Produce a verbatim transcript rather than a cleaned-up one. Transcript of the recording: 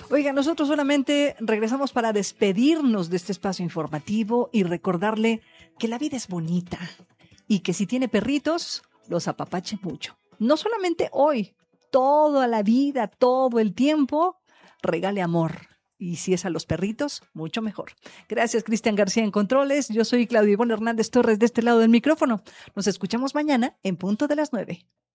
Oiga, nosotros solamente regresamos para despedirnos de este espacio informativo y recordarle que la vida es bonita y que si tiene perritos, los apapache mucho. No solamente hoy, toda la vida, todo el tiempo, regale amor. Y si es a los perritos, mucho mejor. Gracias, Cristian García en Controles. Yo soy Claudia Ivonne Hernández Torres de este lado del micrófono. Nos escuchamos mañana en punto de las nueve.